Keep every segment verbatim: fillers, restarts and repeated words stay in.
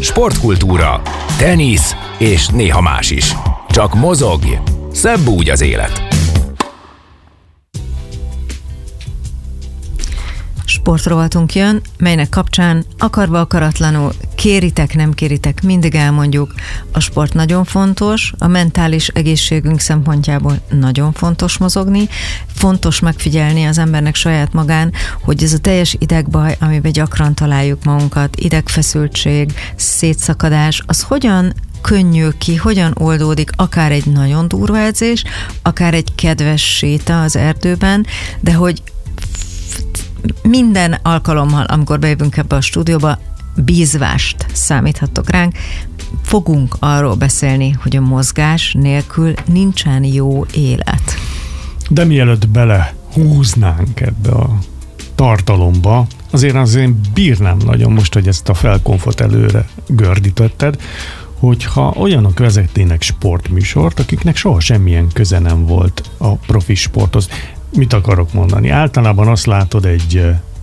sportkultúra, tenisz és néha más is. Csak mozogj, szebb úgy az élet. Sportrovatunk jön, melynek kapcsán akarva akaratlanul, kéritek, nem kéritek, mindig elmondjuk, a sport nagyon fontos, a mentális egészségünk szempontjából nagyon fontos mozogni, fontos megfigyelni az embernek saját magán, hogy ez a teljes idegbaj, amiben gyakran találjuk magunkat, idegfeszültség, szétszakadás, az hogyan könnyül ki, hogyan oldódik akár egy nagyon durva edzés, akár egy kedves séta az erdőben, de hogy minden alkalommal, amikor bejövünk ebbe a stúdióba, bízvást számíthattok ránk, fogunk arról beszélni, hogy a mozgás nélkül nincsen jó élet. De mielőtt bele húznánk ebbe a tartalomba, azért azért bírnám nagyon most, hogy ezt a felkonfot előre gördítetted, hogyha olyanok vezetnének sportműsort, akiknek soha semmilyen köze nem volt a profi sporthoz. Mit akarok mondani? Általában azt látod egy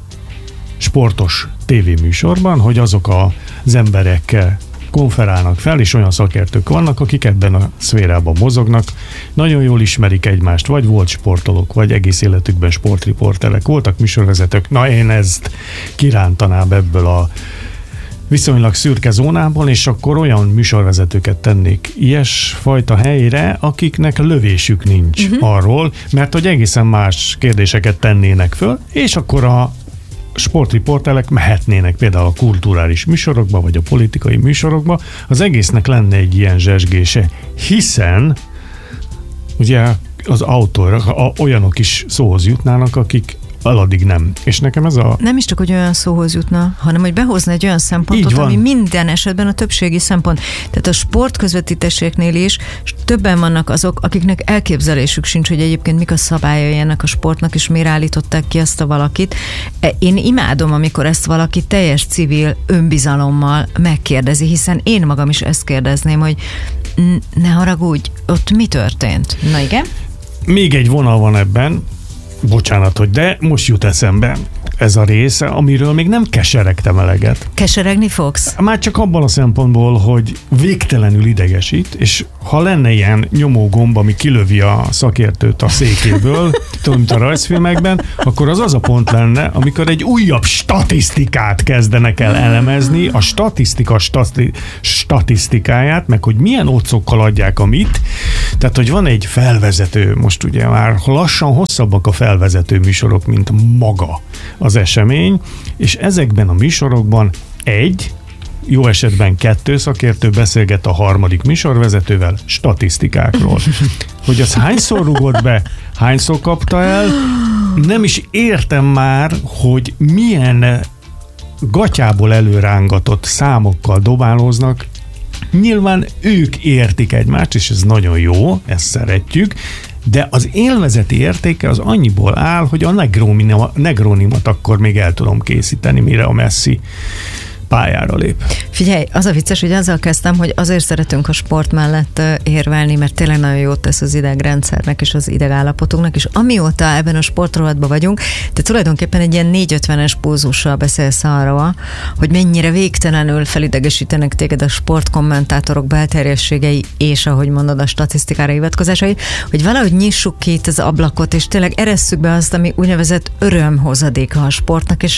sportos tévéműsorban, hogy azok az emberek konferálnak fel, és olyan szakértők vannak, akik ebben a szférában mozognak, nagyon jól ismerik egymást, vagy volt sportolók, vagy egész életükben sportriporterek, voltak műsorvezetők. Na, én ezt kirántanám ebből a viszonylag szürke zónában, és akkor olyan műsorvezetőket tennék ilyesfajta helyre, akiknek lövésük nincs uh-huh. arról, mert hogy egészen más kérdéseket tennének föl, és akkor a sportriporterek mehetnének például a kulturális műsorokba, vagy a politikai műsorokba, az egésznek lenne egy ilyen zsesgése, hiszen ugye az autor, olyanok is szóhoz jutnának, akik aladdig nem. És nekem ez a... Nem is csak, hogy olyan szóhoz jutna, hanem, hogy behozna egy olyan szempontot, ami minden esetben a többségi szempont. Tehát a sportközvetítéseknél is többen vannak azok, akiknek elképzelésük sincs, hogy egyébként mik a szabályai ennek a sportnak, és miért állították ki azt a valakit. Én imádom, amikor ezt valaki teljes civil önbizalommal megkérdezi, hiszen én magam is ezt kérdezném, hogy ne haragudj, ott mi történt? Na igen? Még egy vonal van ebben, bocsánat, hogy de most jut eszembe ez a része, amiről még nem keseregtem eleget. Keseregni fogsz? Már csak abban a szempontból, hogy végtelenül idegesít, és ha lenne ilyen nyomógomb, ami kilövi a szakértőt a székéből, tudom, mint a rajzfilmekben, akkor az az a pont lenne, amikor egy újabb statisztikát kezdenek el elemezni, a statisztika stati- statisztikáját, meg hogy milyen ócokkal adják a mit. Tehát, hogy van egy felvezető, most ugye már lassan hosszabbak a felvezető műsorok, mint maga az esemény, és ezekben a műsorokban egy, jó esetben kettő szakértő beszélget a harmadik műsorvezetővel statisztikákról. Hogy az hányszor rugott be, hányszor kapta el, nem is értem már, hogy milyen gatyából előrángatott számokkal dobálóznak. Nyilván ők értik egymást, és ez nagyon jó, ezt szeretjük, de az élvezeti értéke az annyiból áll, hogy a negronimat akkor még el tudom készíteni, mire a Messi pályára lép. Figyelj, az a vicces, hogy azzal kezdtem, hogy azért szeretünk a sport mellett érvelni, mert tényleg nagyon jót tesz az idegrendszernek és az idegállapotunknak, és amióta ebben a sportrovatban vagyunk, te tulajdonképpen egy ilyen négyszázötvenes pulzussal beszélsz arról, hogy mennyire végtelenül felidegesítenek téged a sportkommentátorok belterjességei, és ahogy mondod, a statisztikára hivatkozásai, hogy valahogy nyissuk ki itt az ablakot, és tényleg eresszük be azt, ami úgynevezett örömhozadéka a sportnak, és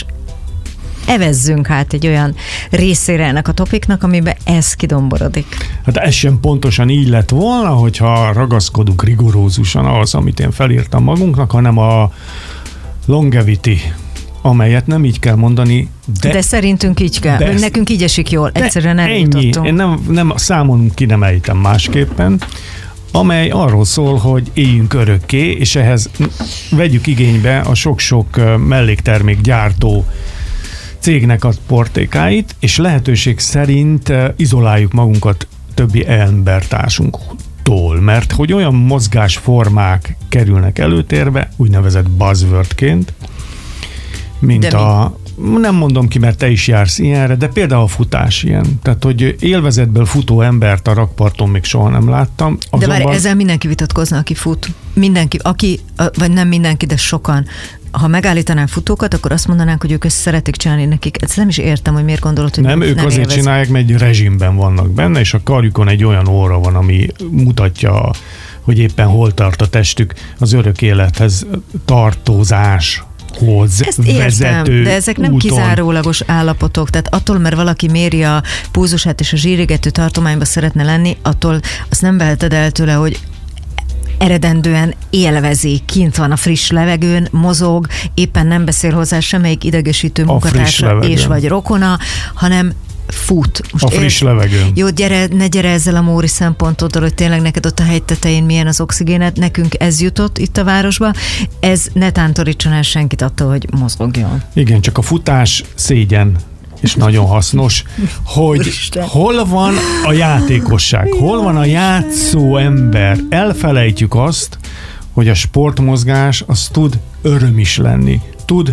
evezzünk hát egy olyan részére ennek a topiknak, amiben ez kidomborodik. Hát ez sem pontosan így lett volna, hogyha ragaszkodunk rigorózusan ahhoz, amit én felírtam magunknak, hanem a longevity, amelyet nem így kell mondani, de... De szerintünk így kell. Ezt, nekünk így esik jól. Egyszerűen eljutottunk. Én nem, nem számon ki nem ejtem másképpen, amely arról szól, hogy éljünk örökké, és ehhez vegyük igénybe a sok-sok melléktermék gyártó cégnek a portékáit, és lehetőség szerint izoláljuk magunkat többi embertársunktól, mert hogy olyan mozgásformák kerülnek előtérbe, úgynevezett buzzwordként, mint de a... Mi? Nem mondom ki, mert te is jársz ilyenre, de például a futás ilyen. Tehát, hogy élvezetből futó embert a rakparton még soha nem láttam. Azonban... De várj, ezzel mindenki vitatkozna, aki fut. Mindenki, aki, vagy nem mindenki, de sokan. ha megállítanánk futókat, akkor azt mondanánk, hogy ők ezt szeretik csinálni nekik. Ezt nem is értem, hogy miért gondolod, hogy nem, ők nem azért élvezik. csinálják, mert egy rezsimben vannak benne, és a karjukon egy olyan óra van, ami mutatja, hogy éppen hol tart a testük az örök élethez tartozás. Ezt értem, de ezek nem úton. kizárólagos állapotok, tehát attól, mert valaki méri a púzusát és a zsírigető tartományba szeretne lenni, attól azt nem veheted el tőle, hogy eredendően élvezi, kint van a friss levegőn, mozog, éppen nem beszél hozzá semmelyik idegesítő munkatársa és vagy rokona, hanem fut. Most a friss ér... levegőn. Jó, gyere, ne gyere ezzel a Móri szempontoddal, hogy tényleg neked ott a hegy tetején milyen az oxigénet, nekünk ez jutott itt a városba, ez ne tántorítson el senkit attól, hogy mozogjon. Igen, csak a futás szégyen, és nagyon hasznos, hogy hol van a játékosság, hol van a játszó ember. Elfelejtjük azt, hogy a sportmozgás az tud öröm is lenni, tud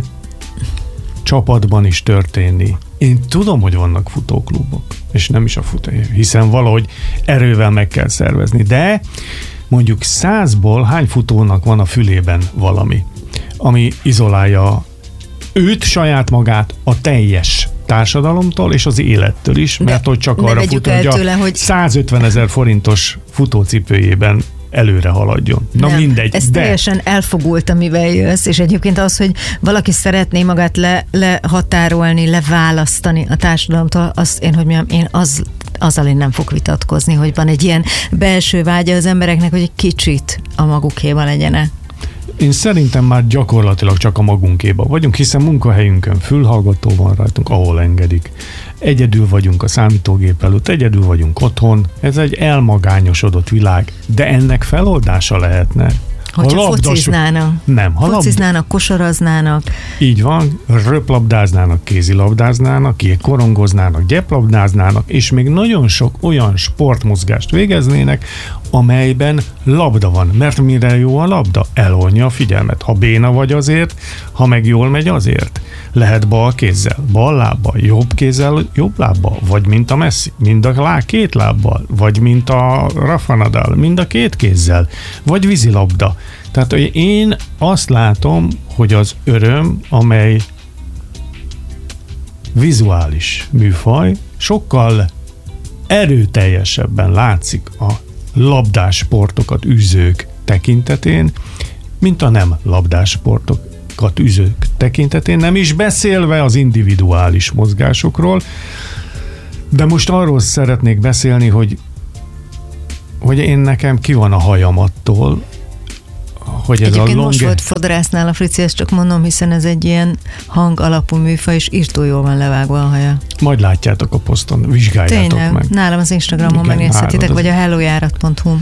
csapatban is történni. Én tudom, hogy vannak futóklubok, és nem is a futó, hiszen valahogy erővel meg kell szervezni, de mondjuk százból hány futónak van a fülében valami, ami izolálja őt, saját magát a teljes társadalomtól és az élettől is, mert de, hogy csak arra fut, hogy a hogy... százötven ezer forintos futócipőjében előre haladjon. Na nem, mindegy. Ez de... teljesen elfogult, amivel jössz, és egyébként az, hogy valaki szeretné magát le, lehatárolni, leválasztani a társadalomtól, azt én, hogy mondjam, én az, azzal én nem fog vitatkozni, hogy van egy ilyen belső vágya az embereknek, hogy egy kicsit a magukéba legyenek. Én szerintem már gyakorlatilag csak a magunkéba vagyunk, hiszen munkahelyünkön fülhallgató van rajtunk, ahol engedik. Egyedül vagyunk a számítógép előtt, egyedül vagyunk otthon. Ez egy elmagányosodott világ, de ennek feloldása lehetne. Hogyha labdas... fociznának. Nem. Ha fociznának, labd... kosaraznának. Így van, röplabdáznának, kézilabdáznának, korongoznának, gyeplabdáznának, és még nagyon sok olyan sportmozgást végeznének, amelyben labda van. Mert mire jó a labda? Elvonja a figyelmet. Ha béna vagy azért, ha meg jól megy azért. Lehet bal kézzel, bal lábbal, jobb kézzel, jobb lábbal, vagy mint a Messi, mind a lá két lábbal, vagy mint a Rafa Nadal, mind a két kézzel, vagy vízilabda. Tehát én azt látom, hogy az öröm, amely vizuális műfaj, sokkal erőteljesebben látszik a labdás sportokat űzők tekintetén, mint a nem labdás sportokat űzők tekintetén, nem is beszélve az individuális mozgásokról, de most arról szeretnék beszélni, hogy, hogy én nekem ki van a hajam attól, hogy ez egyébként a longe... most volt fodrásznál a Frici, ezt csak mondom, hiszen ez egy ilyen hang alapú műfaj, és írtó jól van levágva a haja. Majd látjátok a poszton, vizsgáljátok tényleg, meg. Nálam az Instagramon megnézhetitek, vagy a hellojárat pont hu.